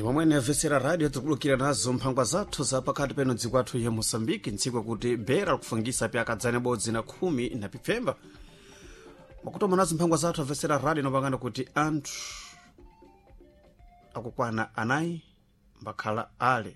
ndi momwe amvetsera radio tikulukira nazo mphangwa zathu za pakati peno dziko athu ya Mosambiki ntsiku kuti bera likufungisa pyakadzana bodzi na 10 na pipfemba makutoma nazo mphangwa zathu amvetsera radio inopangana kuti anthu akukwana anayi mbakhala ale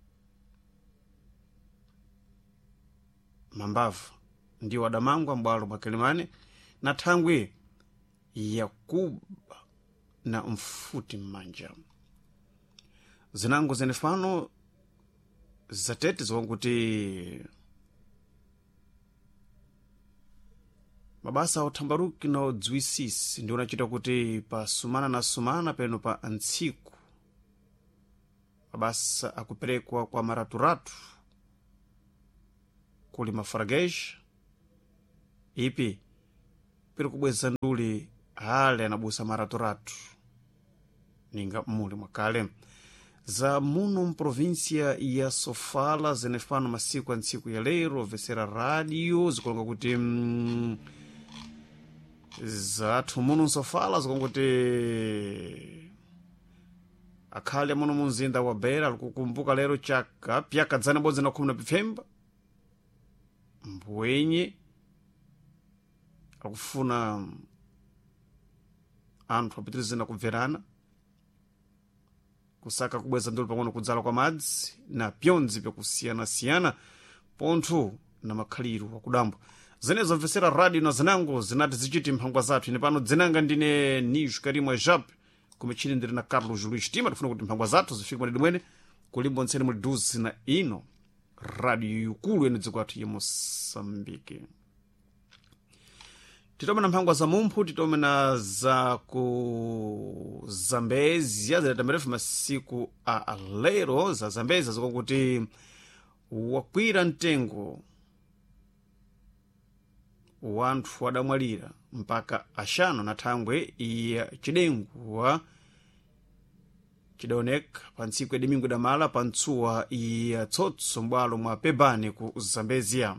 mambavu ndiwo adamangwa m'bwalo mwa Kilimane na thangwi yakuba na mfuti m'manja. Zinango zenefano zatete zonguti mabasa othambaruki na odziwisisi ndiwo nachita kuti pa sumana na sumana peno pa antsiku mabasa akuperekwa kwa maraturatu kuli mafaragesh ipi piri kubweza nduli hale anabusa maraturatu ninga muli mwakale za muno mprovinsia ya Sofala zenefano masiku antsiku ya lero vesera radio zikolonga kuti zathu muno Sofala zikolonga kuti akhali muno munzinda wa Bera likukumbuka lero chaka pyakadzana bodzi na 10 na pipfemba mbwenye akufuna anthu apitirizana kubverana kusaka kubweza nduli pang'ono kudzala kwa madzi na pyonzi pyakusiyana-siyana pontho na makhaliro wakudambo zenezo mvesera radio na zinango zinati zichiti mphangwa zathu ine pano dzinanga ndine Nishu Karimwa Jap kumechini ndiri na Carlos Luis Tima tifuna kuti mphangwa zathu zifike mwadidi mwene kulimbo ntsene muli duzi na ino radio yukulu ene dziko athu ya Mosambiki. Titome na mphangwa za mumphu, titome na za ku Zambezia zidatamberefu masiku a lero za Zambezia ziko kuti wakwira mtengo wanthu wadamwalira mpaka ashano na thangwe ya chidengu chidaoneka pa ntsiku ya Domingo damala pa ntsuwa ya tsotso mbwalo mwa Pebane ku Zambezia.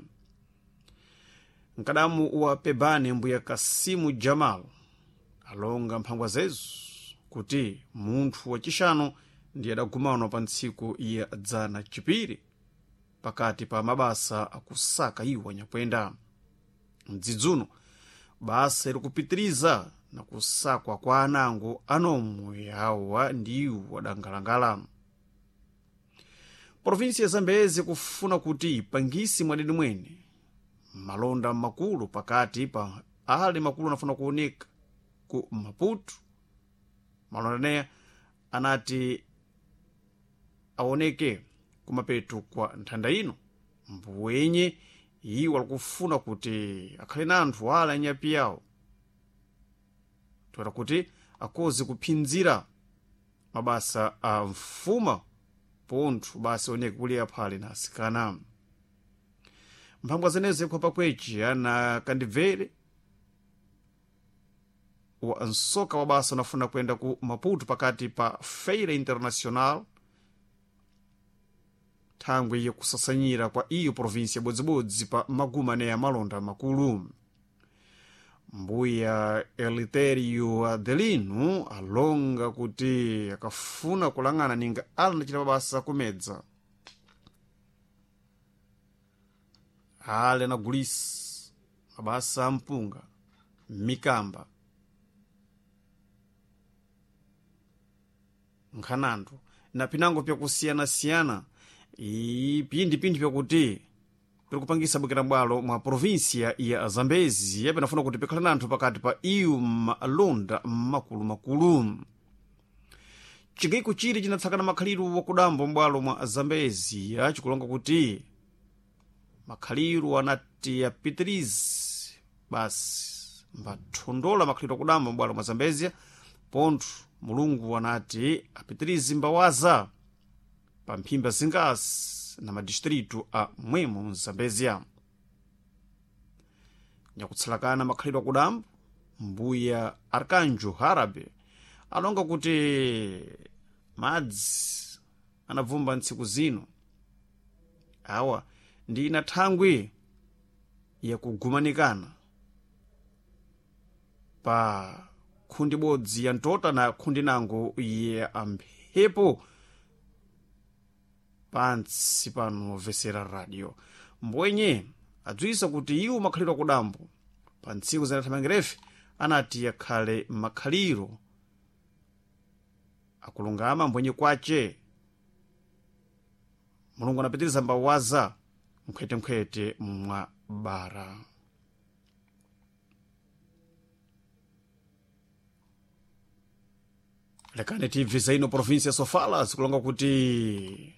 Mkadamu wa Pebane mbuya Kasimu Jamal alonga mphangwa zezu kuti munthu wachishano ndiye adagumano pa ntsiku ya dzana chipiri pakati pa mabasa akusaka iwo nyakwenda. Mdzidzuno basa ilikupitiriza na kusakwa kwa anango anomwe yawa ndiwo wadangalangala. Provinsi ya Zambezi kufuna kuti pangisi mwadidi mwene malonda makulu pakati pa ali makulu anafuna kuoneka ku Maputo. Malonda neya anati aoneke kumapeto kwa nthanda ino mbwenye iwo alikufuna kuti akhale na anthu wala nyapi yawo toera kuti akoze kuphinzira mabasa a mfuma pontho basi oneke kuli aphale na asikana. Mphangwa zeneze kwa pakwechi ana kandibvere wa nsoka wa basa unafuna kwenda ku Maputo pakati pa Feira Internacional thangwe ya kusasanyira kwa iyo provinsia bodzibodzi pa magumane ya malonda makulu. Mbuya Eliterio Adelino alonga kuti akafuna kulang'ana ninga alanachita mabasa kumedza ale na gulisi mabasa ampunga mikamba nkhanando na pinango pyakusiyana-siyana ipindi pyakuti pirikupangisa bwekera bwalo mwa provinsia ya Zambezi yape nafuna kuti pikhala nanthu pakati pa iyo malonda makulu. Chigayiko chiri chinatsakana makhaliro wakudambo mbwalo mwa Zambezi chikulonga kuti makhaliro anati yapitirizi basi mbathondola makhaliro wakudambo mbwalo mwa Zambezi pontho mulungu anati apitirizi mbawaza pa mphimba zingasi na madistritu a mwemo Zambezia. Nyakutsalakana makhaliro wakudambo mbuya Arkanjo Harabe alonga kuti madzi anabvumba ntsiku zino awa ndi ina thangwi ya kugumanikana pa khundi bodzi ya ntota na khundi nango ya amphepo pansi pano Mvesera Radio. Mbwenye adziwisa kuti iwo makhaliro kudambo pa ntsiku zinathamangirefe anati yakhale makhaliro akulungama mbwenye kwace. Mulungu anapitiriza mbawaza mkhwetemkhwete mwa bara. Lekane TV zaino provinsia Sofala zikulonga kuti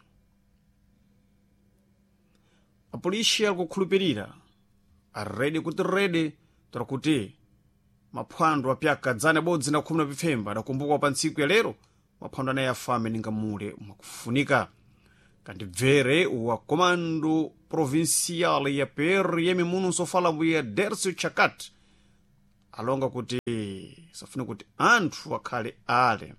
apolisi akukhulupirira aredi kuti redi tora kuti maphwando apyaka dzana bodzi na 10 pifemba adakumbukwa pa ntsiku ya lero. Maphwando anayi afame ninga mule mwakufunika. Kandibvere wa komando provincial ya PRM muno Sofala mbuya Dercio Chakat alonga kuti safuna kuti anthu akhale ale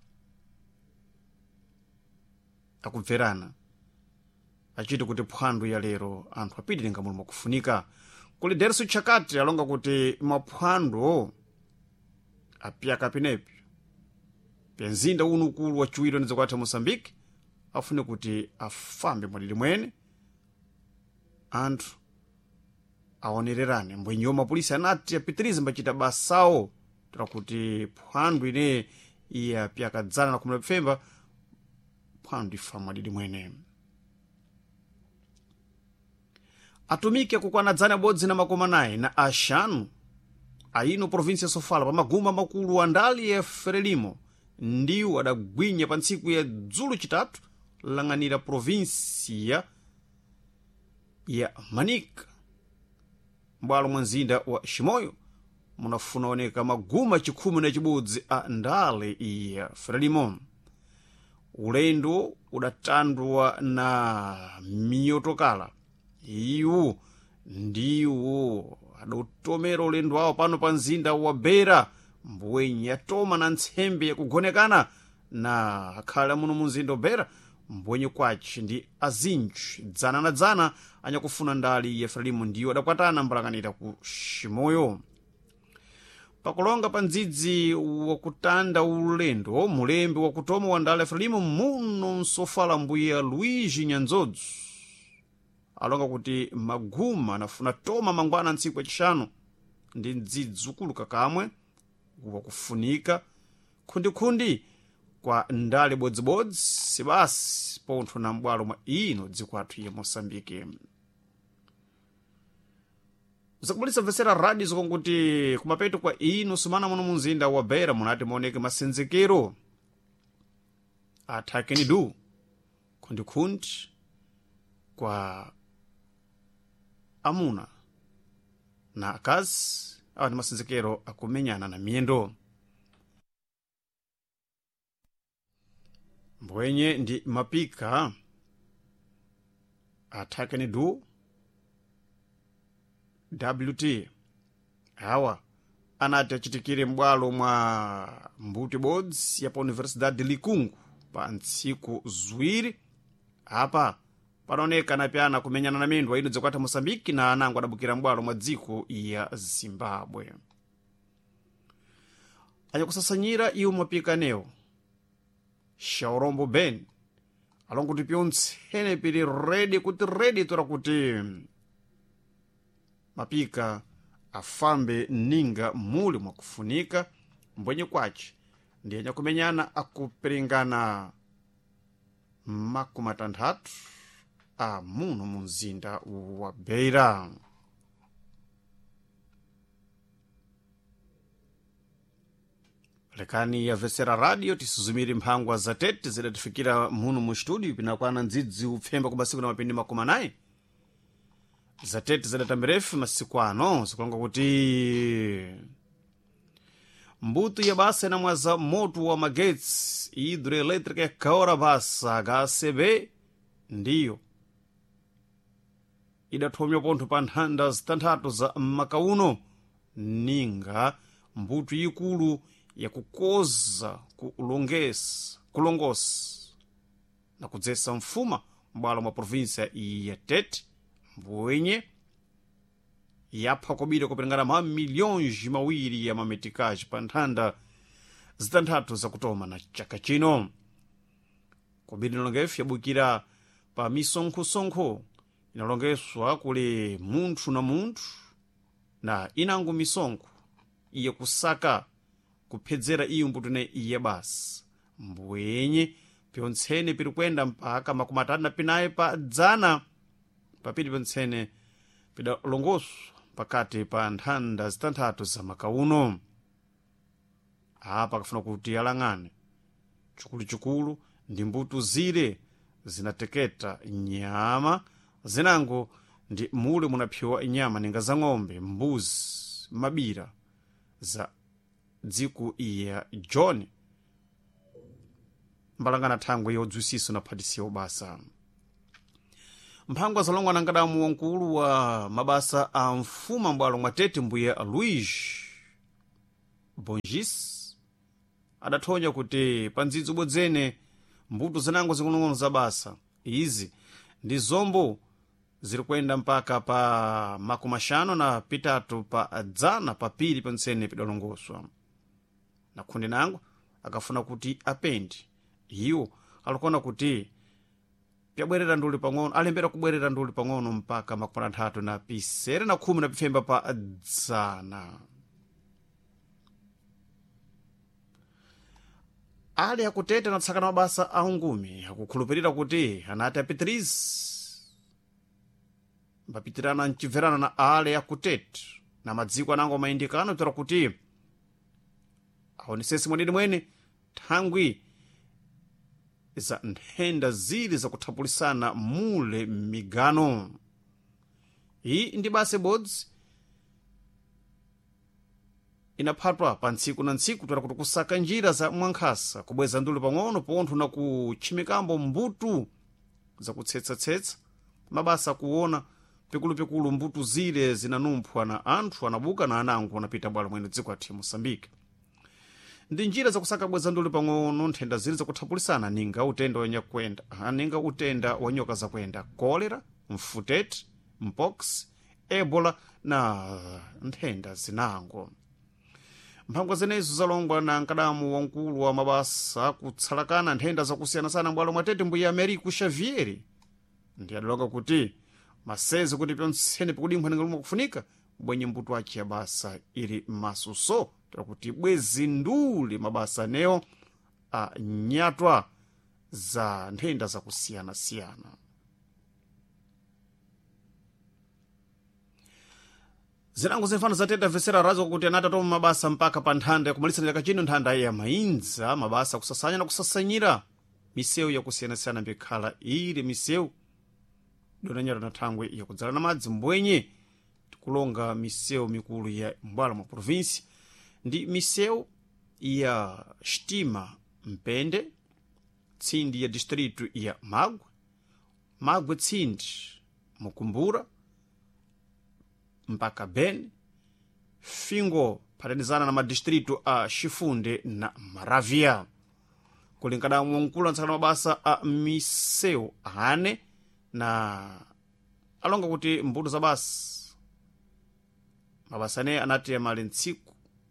akubverana achite kuti phwando ya lero anthu apite nga mulimo kufunika. Kuli Dercio Chakat alonga kuti maphwando apyaka pinepi penzinda unukulu wa chiwiro nizakwatha Mosambiki afune kuti afambe mwalili mwene anthu aonererane. Mbwenyewo mapolisi anati apitirize mbachita basawo tora kuti phwando ine iya pyaka dzana na 10 pifemba phwando ifa mwalili mwene. Atumike kukwana dzana bodzi na 9 na ashanu aino provinsia Sofala pa maguma makulu andali ya Frelimo ndiwo adagwinya pa ntsiku ya dzulo chitatu lang'anira provinsia ya Manika. Mbwalo mwa mzinda wa Chimoio munafuna oneka maguma 11 a ndale ya Frelimo. Ulendo udatandwa na miyotokala iwo ndiwo adautomera ulendo wawo pano pa mzinda wa Beira mbwenye atoma na ntsembe yakugonekana na akhala muno mumzinda wa Beira mbwenye kwaci ndi azinji dzana na dzana anyakufuna ndali ya Frelimo ndiwo adakwatana mbalang'anira ku Chimoio. Pakulonga pa ndzidzi wakutanda ulendo mulembe wakutoma wa ndali ya Frelimo muno Sofala mbuya Luigi Nyanzodzo alonga kuti maguma anafuna toma mangwana ntsiku yachishanu ndi ndzidzi ukulu kakamwe wakufunika khundikhundi kwa ndale bodzibodzi sibasi pontho na mbwalo mwa ino dzikwathu ya Mosambike. Zakubulisa Mvesera Radio zikonguti kumapeto kwa ino sumana muno mumzinda wa Beira munati maoneke masenzekero athakeni du khundikhundi kwa amuna na akazi awa ndi masenzekero akumenyana na miyendo. Mbwenye ndi mapika athakeni du WT awa anati achitikire mbwalo mwa mbuti bodzi ya pa Universidade de Likungu pa ntsiku ziwiri apa panaoneka napyana kumenyana na miyendo ino dzikwatha Mosambiki na anango adabukira mbwalo mwa dziko ya Zimbabwe. Anyakusasanyira iwo mapika neo Shaurombo Ben alonga kuti pyontsene pili redi kuti redi tora kuti mapika afambe ninga muli mwakufunika mbwenye kwaci ndi anyakumenyana akuperingana makumatanthatu a muno mumzinda wa Beira. Lekani ya Mvesera Radio tisuzumiri mphangwa za tete zidatifikira muno mu studio pinakwana ndzidzi upfemba ku masiku na mapindi 9 za tete zidatambirefu masiku ano zikulonga kuti mbuto ya basa na mwaza moto wa magetsi hidroelétrica ya Kaora Basa HCB ndiyo idathomya pontho pa nthanda zitanthatu za makauno ninga mbuto yikulu yakukoza kulongosa na kudzesa mfuma mbwalo mwa provinsia ya Tete mbwenye yapha kobiri kupelengana mamilhões mawiri ya mametikaji pa nthanda zitanthatu zakutoma na chaka chino. Kobiri nolongefu yabukira pa misonkho inalongeswa kuli munthu na munthu na inango misonkho iye kusaka kuphedzera iyo mbutune iye basi mbwenye pyontsene piri kwenda mpaka makumi atatu na pinayi pa dzana papiti pyontsene pidalongoswa pakati pa nthanda zitanthatu za makauno. Apa akafuna kuti alang'ane chikuluchikulu ndi mbuto zire zinateketa nyama zinango ndi mule munaphiwa nyama ninga za ng'ombe, mbuzi, mabira za dziko iya John mbalangana thangwe yodzwisiso na phatisiwa basa. Mphangwa zalongwa na ngadamu wankulu wa mabasa a mfuma mbwalo mwatete mbuye Luiz Bongis adathonya kuti pandzidzi bodzene mbuto zinango zing'onong'ono za basa izi ndi zombo ziri kwenda mpaka pa makumi ashanu na pitatu pa dzana papiri pensene pidalongoswa na khundi nango akafuna kuti apendi iwo alikuona kuti pyabwerera nduli pang'ono alembera kubwerera nduli pang'ono mpaka makumi atatu na pisere na khumi na pifemba pa dzana. Ali akutete na tsakana mabasa a ungumi akukhulupirira kuti anati apitirizi mbapitirana mchibverana na ale akutete na madziko anango mayindikano tora kuti aonesese mweneni thangwi za nthenda ziri za kuthapulisana mule migano. Iyi ndi basa ibodzi inaphatwa pa ntsiku na ntsiku tora kuti kusaka njira za mwankhasa kubweza nduli pang'ono pontho na kuchimikambo mbuto za kutsetsa-tsetsa mabasa kuona pikulu mbuto zire zinanumphwa na anthu anabuka na anango anapita bwalo mwene dziko ati Mosambike. Ndi njira za kusaka bweza nduli pang'ono nthenda ziri za kuthapulisana ninga utenda wanya kwenda ninga utenda wa nyoka za kwenda kolera, mfutete, mpox, ebola na nthenda zinango. Mphangwa zenezo zalongwa na nkadamu wankulu wa mabasa kutsalakana nthenda zakusiyana-sana mbwalo mwatete mbuye Americo Xavier ndi adalonga kuti masezi kuti pyontsene pikudimphwa ninga lumwe kufunika bwenye mbuto wachi ya basa ili masuso tora kuti bwezi nduli mabasa aneyo a nyatwa za nthenda zakusiyana-siyana. Zinango zinfano zateta vesera razo kuti anata toma mabasa mpaka pa nthanda yakumalisana yakachino nthanda ya mainza mabasa kusasanya na kusasanyira misewu yakusiyana-siyana mbikhala ili misewu donanyata na thangwe yakudzala na madzi mbwenye tikulonga misewu mikulu ya mbwalo mwa provinsi ndi misewu ya Stima Mpende, tsindi ya distritu ya Magwe tsindi Mukumbura mpaka Beni, Fingo patanizana na madistritu a Chifunde na Maravia. Kulinkana mwankulu ansakana mabasa a misewu ane na alonga kuti mbuto za basa mabasa ne anati ya mali ntsiku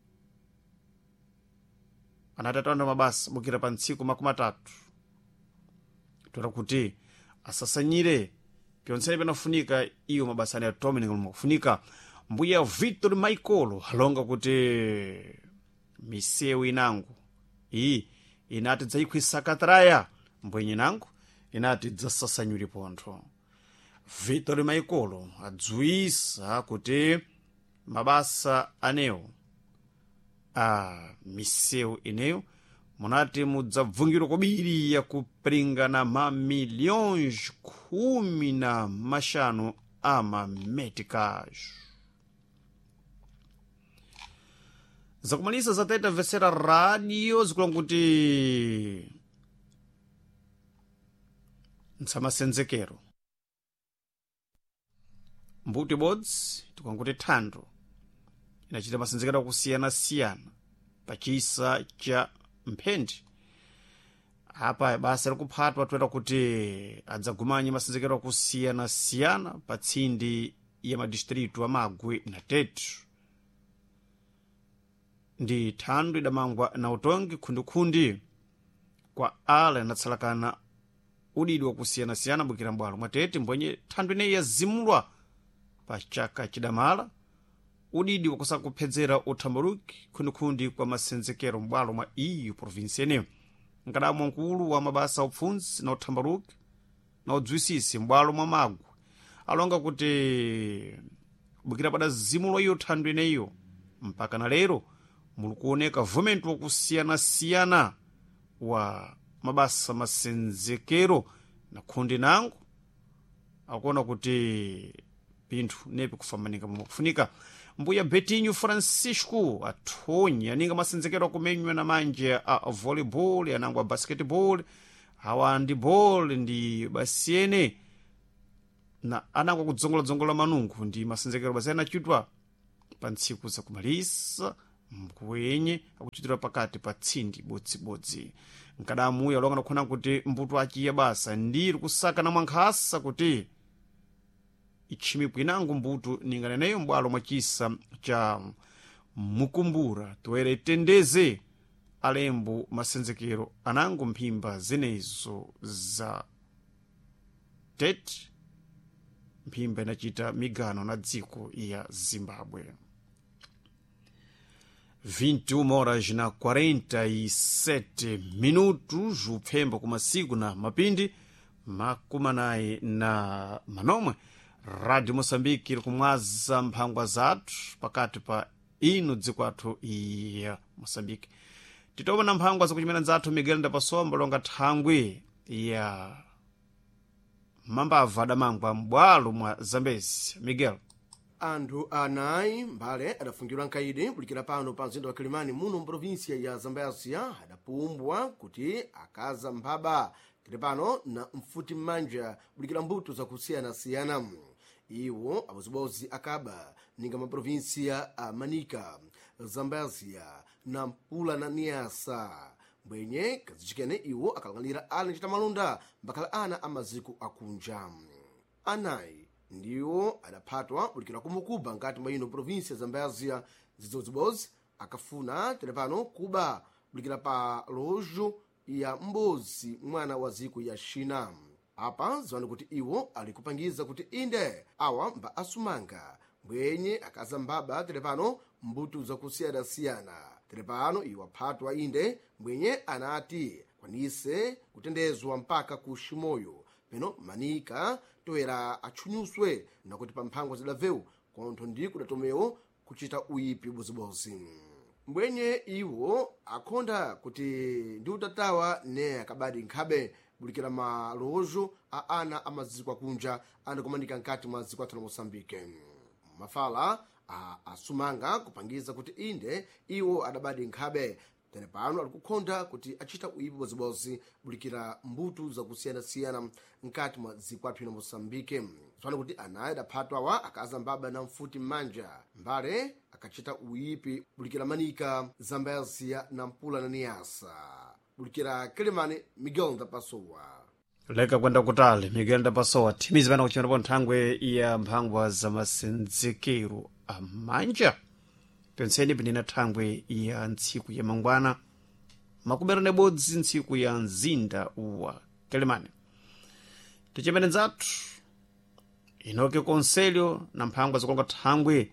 anati atawanda mabasa bukira pa ntsiku makumi atatu tora kuti asasanyire pyontsene penafunika iyo mabasa ne atome ninga lumwe kufunika. Mbuya Victor Michael alonga kuti misewu inango iyi inati dzayikhwisakatraya mbwenye nango inati dzasasanyuri pontho. Victor Michael adzuyisa kuti mabasa anewo a misewu ineyo munati mudzabvungiro kobiri ya kupringana mamilhões 15 a mameticais. Zakumalisa zateta vesera radio zikulonga kuti nsamasenzekero mbuto ibodzi tikulonga kuti thando inachita masenzekero akusiyana-siyana pachisa cha Mphendi. Apa basa likuphatwa toera kuti adzagumanye masenzekero akusiyana-siyana pa tsindi ya madistritu a Magwe na Tetu. Ndi thando idamangwa na utongi khundikhundi kwa ala inatsalakana udidi wakusiyanasiyana bwikira mbwalo mwatete mbwenye thanthwe ineyi yazimulwa pa chaka chidamala udidi wakusakuphedzera uthambaluki khundikhundi kwa masenzekero mbwalo mwa iyo provinsi yeneyo nkadamo nkulu wa mabasa upfunzi na uthambaluki na udziwisisi mbwalo mwa magwe alonga kuti bwikira padazimulwa iyo thanthwe ineyo mpaka na lero muli kuoneka vumenti wakusiyanasiyana wa mabasa masenzekero na khundi nango akuona kuti pinthu nepi kufamanika momwe kufunika. Mbuya Betinho Francisco athonya aninga masenzekero akumenywa na manje a volleyball anango a basketball awa ndi ball ndi basiyene na anango kudzongola manungu ndi masenzekero basiyene achitwa pa ntsiku zakumalisa mkwenye akuchitira pakati pa tsindi bodzibodzi nkadamu uya alonga nakhona kuti mbuto achiya basa ndiri kusaka na mwankhasa kuti ichimikwi inango mbuto ninganeneyo mbwalo mwachisa cha mukumbura toera itendeze alembo masenzekero anango mphimba zenezo za tete mphimba inachita migano na dziko ya Zimbabwe. 21h47 minutos upfembo kumasiku na mapindi makumanayi na manomwe Radio Moçambique iri kumwaza mphangwa zathu pakati pa ino dziko athu ya Moçambique titobona mphangwa zakuchimena zathu Miguel Ndapasomba longa thangwe ya mambava adamangwa mbwalo mwa Zambezi. Miguel, anthu anayi mbale adafungidwa nkaidi kulikira pano pa mzinda wa Kilimani muno mprovinsia ya Zambezia adapumbwa kuti akaza mphaba tili pano na mfuti mmanja kulikira mbuto zakusiyanasiyana. Iwo abozibozi akaba ninga maprovinsia a Manica, Zambezia, Nampula na Niassa mbwenye kazichikene iwo akalangalira ana chita malonda mbakhala ana amaziko akunja. Anayi ndiwo adaphatwa kulikira kumukuba ngati mwa ino provinsi ya Zambezia zidzibozi akafuna telepano kuba kulikira pa lojo ya mbozi mwana wa ziko ya Shina. Apa ziwani kuti iwo ali kupangiza kuti inde awa mba asumanga mbwenye akaza mbaba telepano mbuto zakusiyanasiyana. Telepano iwo aphatwa inde mbwenye anati kwanise kutendezwa mpaka ku Shimoyo peno Manika toera atchunyuswe nakuti pa mphangwa zidaveu kontho ndi kudatomewo kuchita uyipi bozibozi. Mbwenye iwo akhonda kuti ndi utatawa ne akabadi nkhabe bulikira malojo a ana amaziko akunja anakumanika nkati mwa ziko athu la Moçambique. Mafala asumanga kupangiza kuti inde iwo adabadi nkhabe telepano alikukhonda kuti achita uyipi bozibozi bulikira mbuto zakusiyanasiyana nkati mwa ziko athu la Moçambique. Zwana kuti anayi adaphatwa wa akaza mbaba na mfuti mmanja mbale akachita uyipi bulikira Manica, Zambezia, Nampula na Niassa. Bulikira Kilimani, Miguel Ndapassowa. leka kwenda kutali Miguel Ndapassowa timizi pano kuchimena po nthangwe ya mphangwa za masenzekero amanja penseni pinena thangwe ya ntsiku ya mangwana makuberane bodzi ntsiku ya mzinda wa Kilimani. Tichimene zathu inoke konselho na mphangwa zakonga thangwe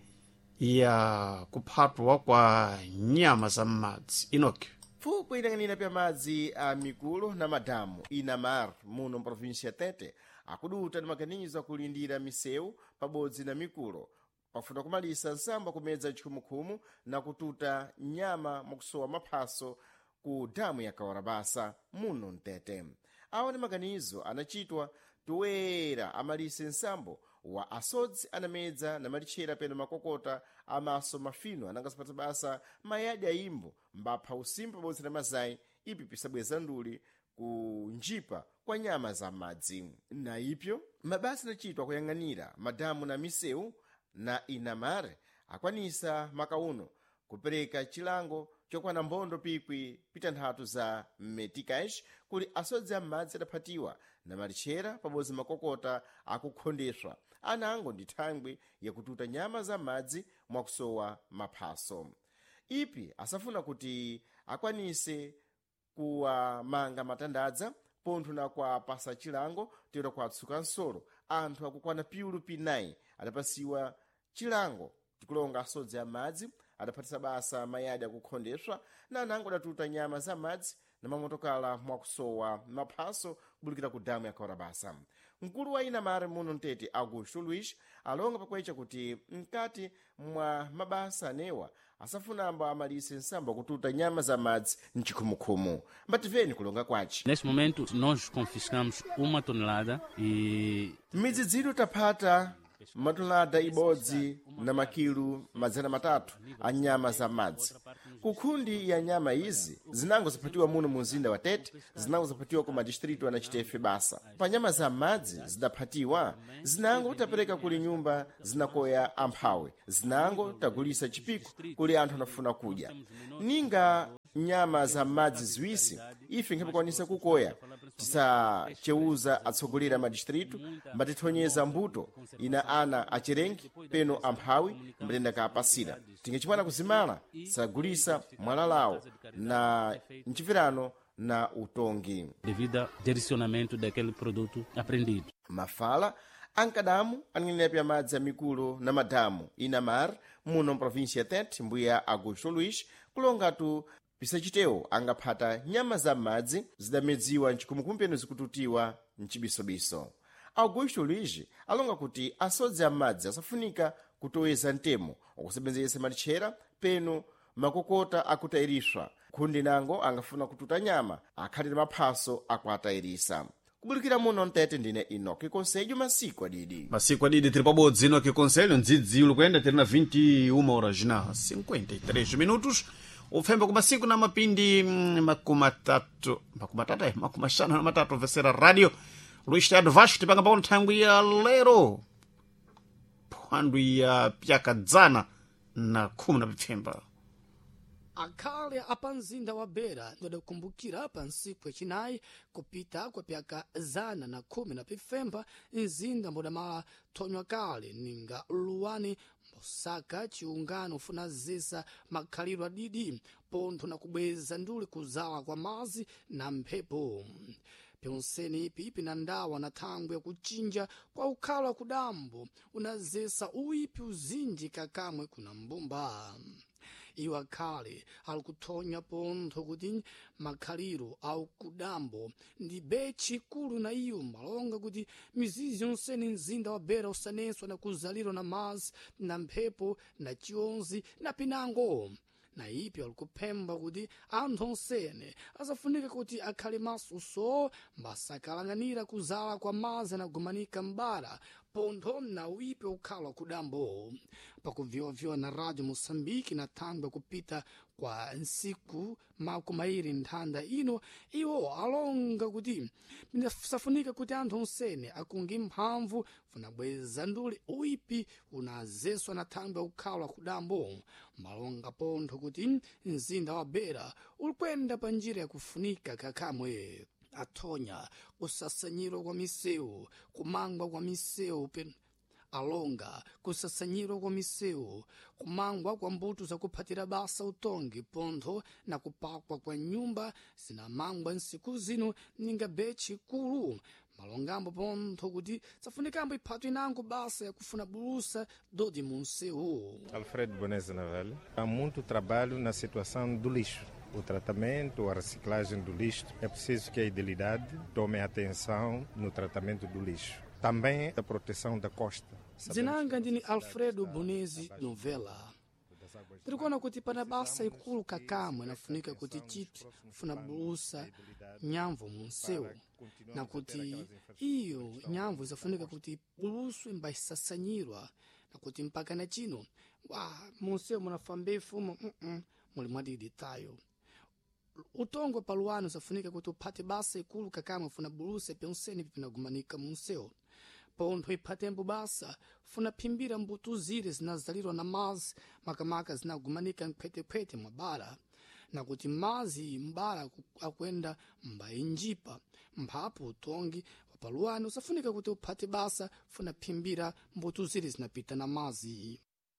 ya kuphatwa kwa nyama za m'madzi. Inoke Fuko inang'anira pya madzi a mikulo na madamu Inamar muno mprovinsia Tete akuduta ndi maganizo akulindira misewu pabodzi na mikulo pafuna kumalisa nsamba kumedza chikhumukhumu na kututa nyama mwakusowa maphaso ku damu ya Kawarabasa muno Mtete. Awa ni maganizo anachitwa toera amalise nsambo wa asodzi anamedza na malichera pena makokota amaso mafino anangasipata basa mayadi ayimbo mbapha usimba pabodzi na mazayi ipi pisabweza nduli kunjipa kwa nyama za madzi. Na ipyo mabasa nachitwa kuyang'anira madamu na misewu na Inamare akwanisa makauno kupereka chilango chokwana mbondo pikwi pitanthatu za metikash kuli asodzi amadzi adaphatiwa na malichera pabodzi makokota akukhondeswa anango ndi thangwe yakututa nyama za madzi mwakusowa maphaso. Ipi asafuna kuti akwanise kuwamanga matandadza pontho na kwa pasa chilango tero kwatsuka nsolo anthu akukwana piulu pinayi adapasiwa chilango tikulonga asodzi a madzi adaphatisa basa mayadi akukhondeswa na anango adatuta nyama za madzi na mamotokala mwakusowa maphaso kubulikira ku damu ya Kaurabasa. Mkulu wa Inamar muno Mtete Augusto Luiz alonga pakwecha kuti mkati mwa mabasa anewa asafunamba amalise nsambo kututa nyama za madzi mchikhumukhumu. Mbativeni kulonga kwaci. Nesse momento nós confiscamos 1 tonelada e midzidziro taphata matonelada ibodzi na makilu 300 a nyama za madzi. Kukhundi ya nyama izi zinango zaphatiwa muno mu mzinda wa Tete, zinango zaphatiwa ku madistritu ana Chitefe basa. Pa nyama za madzi zidaphatiwa zinango tapereka kuli nyumba zinakoya amphawe, zinango tagulisa chipiko kuli anthu anafuna kudya. Ninga nyama za madzi ziwisi ife nkhepakwanisa kukoya tisacheuza atsogolera madistritu mbatithonyeza mbuto ina ana acherengi peno amphawi mbatenda kaapasira tingechimwana kuzimala sagulisa mwalalawo na mchipirano na utongi devido ao direcionamento daquele produto apreendido. Mafala ankadamu aning'enera pya madzi amikulu na madamu Inamar muno mprovinsia ya Tete mbuya Augusto Luiz kulongatu pisachitewo angaphata nyama za madzi zidamedziwa mchikhumukhumu peno zikututiwa mchibisobiso. Augusto Luiz alonga kuti asodzi a madzi asafunika kutoweza ntemo okusebenzesa matchera peno makokota akutayiriswa khundi nango angafuna kututa nyama akhalira maphaso akuatayirisa. Kubulikira muno Mtete ndine Inoki Konselho masiku adidi tiri pabodzi Inoki Konselho ndzidziulo kuyenda tiri na 21 horas na 53 minutos ufembe ku masiku na mapindi makumatatu makumashana na matatu vesera radio Luiz Tado Vasco tipanga pa nthangwi ya lero phwandu ya pyakadzana na 10 na pfemba. Akhale apa mzinda wa Beira ndidakumbukira pa nsiku yachinayi kupita kwa pyaka 110 na pfemba mzinda mbodamala thonywa kale ninga luwani mbosaka chiungano ufuna zisa makhaliro adidi pontho na kubweza nduli kuzala kwa mazi na mphepo. Pyonseni ipi na ndawa na thangwe ya kuchinja kwa ukhala wa kudambo unazesa uipi uzinji kakamwe kuna mbumba. Iwo akhale alikuthonya pontho kuti makhaliro au kudambo ndi bechi kulu na iyo malonga kuti mizizi yonseni mzinda wa Beira usaneswa na kuzaliro na mazi na mphepo na chionzi na pinango. Na ipi alikupemba kuti anthu onsene asafunika kuti akhale masuso mbasakalanganira kuzala kwa mazi anagumanika mbara pontho na uipi ukhala kudambo. Pakuvyoavyoa na Radio Moçambique na thangwe kupita kwa nsiku makumairi nthanda ino iwo alonga kuti safunika kuti anthu onsene akungi mphamvu funabweza nduli uipi unazeswa na thangwe ukhala kudambo malonga pontho kuti mzinda wa Beira ulikwenda pa njira ya kufunika kakamwe. Athonya kusasanyiro kwa misewu kumangwa kwa misewu alonga kusasanyiro kwa misewu kumangwa kwa mbuto za kuphatira basa utongi pontho na kupakwa kwa nyumba zinamangwa nsiku zino ninga bechi kulu malongambo pontho kuti safunikambo iphato inango basa ya kufuna bulusa dodi munsewu. Alfredo Boneza Navalha. Há muito trabalho na situação do lixo. O tratamento, a reciclagem do lixo. É preciso que a idilidade tome atenção no tratamento do lixo. Também a proteção da costa. Zinanga ndini Alfredo Bonezi Novela. Tirikuona kuti pana basa ikulu kakamwe nafunika kuti chiti funa bulusa nyamvu munsewu na kuti iyo nyamvu zafunika kuti buluswe mbaisasanyirwa na kuti mpaka na chino munsewu munafambe fumo muli mwadidi tayo. Utongwe paluano zafunika kuti uphate basa ikulu kakamwe funa buluse pyonseni pinagumanika munsewu. Pontho iphatembo basa funa phimbira mbuto zire zinazalirwa na mazi makamaka zinagumanika mphwetephwete mwabara na kuti mazi mbara akwenda mbainjipa mphapo utongi wapaluano usafunika kuti uphate basa funa phimbira mbuto zire zinapita na mazi.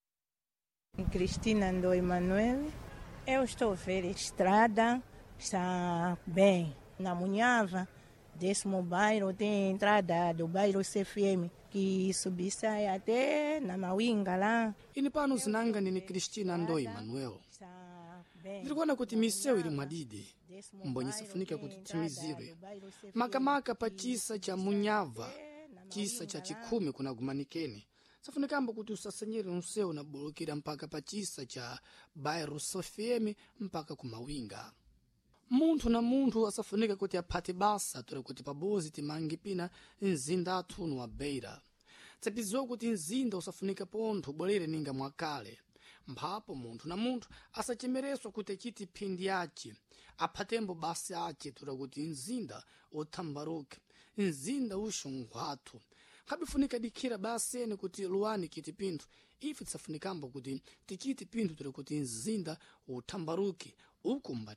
Cristina Ndo Emanuel, eu estou a ver a estrada, está bem. Na Munhava Décimo bairro tem a entrada do bairro CFM, que subir sai até na Mawinga lá. Ini pano zinanga nini Cristina Ndoi Manuel. Ndikuona kuti misewu ili mwadidi mbonye sifunika kuti timizire makamaka pa chisa cha Munyava, chisa cha Chikhumi kuna gumanikeni safunikamba kuti usasenyere msewu na bulukira mpaka pa chisa cha bairro CFM mpaka kumawinga. Munthu na munthu asafunika kuti aphate basa tuli kuti pabozi timangi pina mzinda athuno wa Beira. Tsapiziwa kuti mzinda usafunika pontho ubwelere ninga mwakale. Mphapo munthu na munthu asachemereswa kuti achiti phindi yace aphatembo basi ace tuli kuti mzinda uthambaruke, mzinda uxunghwathu. Khabifunika dikhira basi ene kuti luwani kiti pinthu, ife tisafunikamba kuti tichiti pinthu tuli kuti mzinda uthambaruke ukumba